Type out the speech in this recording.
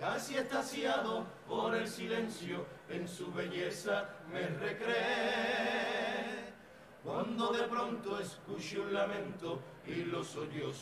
casi extasiado por el silencio, en su belleza me recreé. Cuando de pronto escuché un lamento y los sollozos